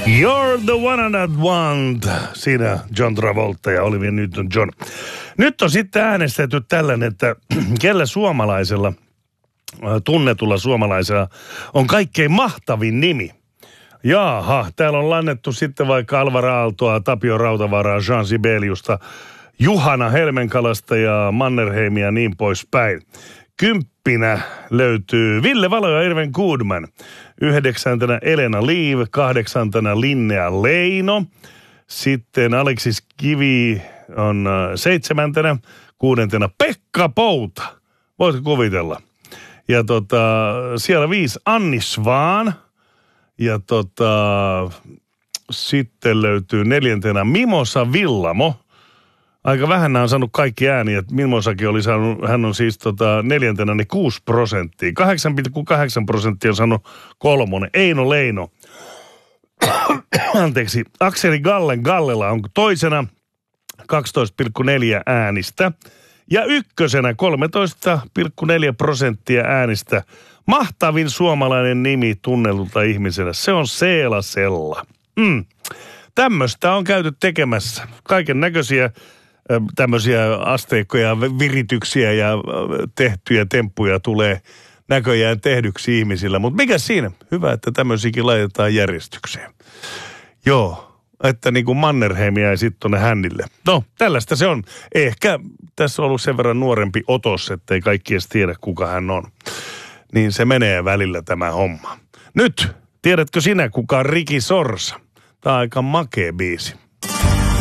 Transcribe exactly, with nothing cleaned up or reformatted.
You're the one that want. Siinä John Travolta ja Olivia Newton-John. Nyt on sitten äänestetty tällainen, että kellä suomalaisella, tunnetulla suomalaisella on kaikkein mahtavin nimi. Jaaha, täällä on lannettu sitten vaikka Alvar Aaltoa, Tapio Rautavaaraa, Jean Sibeliusta, Juhana Helmenkalasta ja Mannerheimia ja niin poispäin. Kymppinä löytyy Ville Valo ja Irven Goodman. Yhdeksäntenä Elena Liiv, kahdeksantena Linnea Leino. Sitten Aleksis Kivi on seitsemäntenä, kuudentena Pekka Pouta. Voitko kuvitella? Ja tota, siellä viisi Anni Svaan. Ja tota, sitten löytyy neljäntenä Mimosa Villamo. Aika vähän nämä on saanut kaikki ääniä. Mimosakin oli saanut, hän on siis tota neljäntenä ne kuusi prosenttia. kahdeksan pilkku kahdeksan prosenttia on saanut kolmonen. Eino Leino. Anteeksi. Akseli Gallen Gallela on toisena kaksitoista pilkku neljä äänistä. Ja ykkösenä kolmetoista pilkku neljä prosenttia äänistä. Mahtavin suomalainen nimi tunnelulta ihmisellä. Se on Seela Sella. Mm. Tämmöistä on käyty tekemässä. Kaiken näköisiä tämmöisiä asteikkoja, virityksiä ja tehtyjä temppuja tulee näköjään tehdyksi ihmisillä. Mutta mikä siinä? Hyvä, että tämmöisiäkin laitetaan järjestykseen. Joo, että niin kuin Mannerheim jäi sitten tuonne hännille. No, tällaista se on. Ehkä tässä on ollut sen verran nuorempi otos, ettei kaikki edes tiedä, kuka hän on. Niin se menee välillä tämä homma. Nyt, tiedätkö sinä, kuka on Ricky Sorsa? Tämä on aika makea biisi.